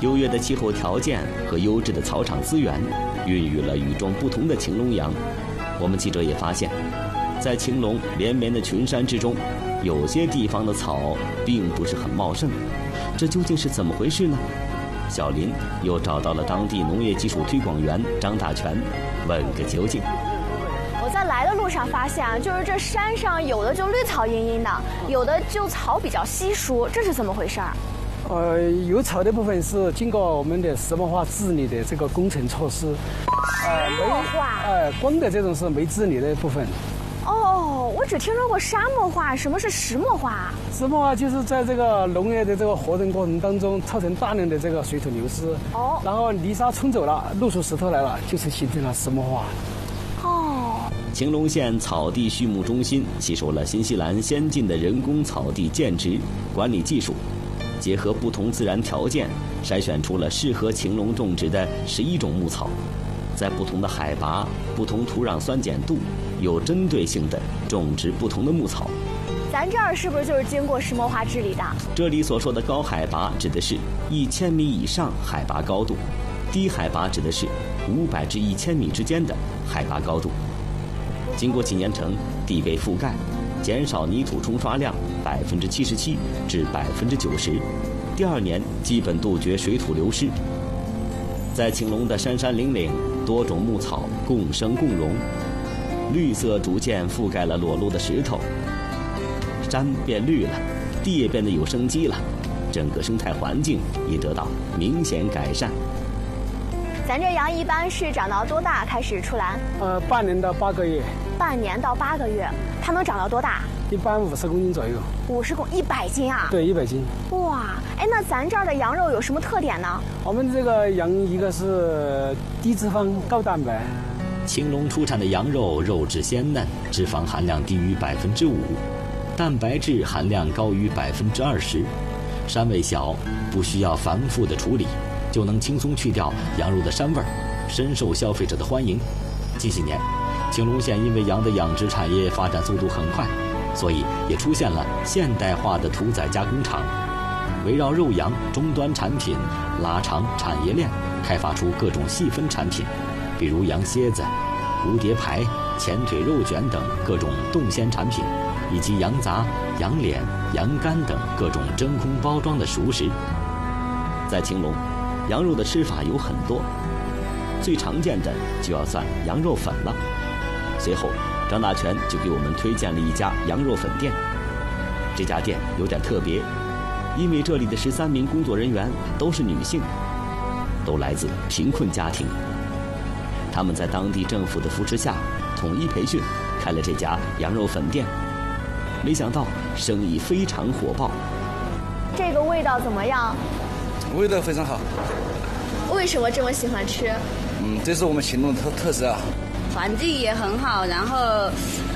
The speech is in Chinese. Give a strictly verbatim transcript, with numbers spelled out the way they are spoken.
优越的气候条件和优质的草场资源，孕育了与众不同的青龙羊。我们记者也发现，在青龙连绵的群山之中，有些地方的草并不是很茂盛，这究竟是怎么回事呢？小林又找到了当地农业技术推广员张大全，问个究竟。 我在来的路上发现啊，就是这山上有的就绿草茵茵的，有的就草比较稀疏，这是怎么回事儿？ 呃，有草的部分是经过我们的石墨化治理的这个工程措施。 石墨化？ 呃，光的这种是没治理的部分。 哦，我只听说过沙漠化，什么是石墨化？ 石墨化就是在这个农业的这个活动过程当中，造成大量的这个水土流失。哦。然后泥沙冲走了，露出石头来了，就是形成了石墨化。 青龙县草地畜牧中心吸收了新西兰先进的人工草地建植管理技术，结合不同自然条件，筛选出了适合青龙种植的十一种牧草，在不同的海拔、不同土壤酸碱度，有针对性地种植不同的牧草。 咱这儿是不是就是经过石墨化治理的？ 这里所说的高海拔指的是一千米以上海拔高度，低海拔指的是五百至一千米之间的海拔高度。经过几年成，地被覆盖，减少泥土冲刷量百分之七十七至百分之九十。第二年基本杜绝水土流失。在青龙的山山岭岭，多种牧草共生共荣，绿色逐渐覆盖了裸露的石头，山变绿了，地也变得有生机了，整个生态环境也得到明显改善。 咱这羊一般是长到多大开始出栏？ 呃，半年到八个月。 半年到八个月，它能长到多大？ 一般五十公斤左右。 五十公一百斤啊？ 对，一百斤。 哇，哎，那咱这儿的羊肉有什么特点呢？ 我们这个羊一个是低脂肪高蛋白。 青龙出产的羊肉肉质鲜嫩，脂肪含量低于百分之五，蛋白质含量高于百分之二十，膻味小，不需要繁复的处理，就能轻松去掉羊肉的膻味儿，深受消费者的欢迎。近些年，青龙县因为羊的养殖产业发展速度很快，所以也出现了现代化的屠宰加工厂，围绕肉羊终端产品拉长产业链，开发出各种细分产品，比如羊蝎子、蝴蝶排、前腿肉卷等各种冻鲜产品，以及羊杂、羊脸、羊肝等各种真空包装的熟食。在青龙，羊肉的吃法有很多，最常见的就要算羊肉粉了。随后，张大全就给我们推荐了一家羊肉粉店。这家店有点特别，因为这里的十三名工作人员都是女性，都来自贫困家庭。他们在当地政府的扶持下，统一培训，开了这家羊肉粉店。没想到生意非常火爆。 这个味道怎么样？ 味道非常好。 为什么这么喜欢吃？ 嗯，这是我们青龙的特特色啊。 环境也很好，然后